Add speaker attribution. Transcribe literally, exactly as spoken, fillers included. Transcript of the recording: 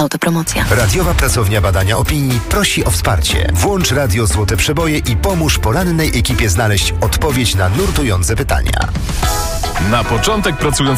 Speaker 1: Autopromocja.
Speaker 2: Radiowa Pracownia Badania Opinii prosi o wsparcie. Włącz Radio Złote Przeboje i pomóż porannej ekipie znaleźć odpowiedź na nurtujące pytania.
Speaker 3: Na początek pracując